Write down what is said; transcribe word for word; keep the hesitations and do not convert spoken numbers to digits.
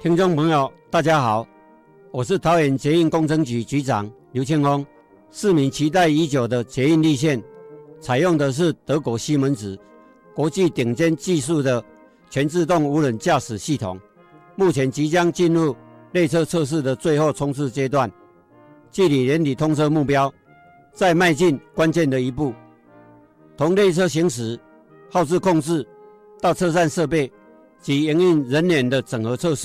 听众朋友，大家好，我是桃园捷运工程局局长刘庆峰。市民期待已久的捷运绿线，采用的是德国西门子国际顶尖技术的全自动无人驾驶系统，目前即将进入列车测试的最后冲刺阶段，距离年底通车目标再迈进关键的一步。从列车行驶、号志控制到车站设备及营运人员的整合测试，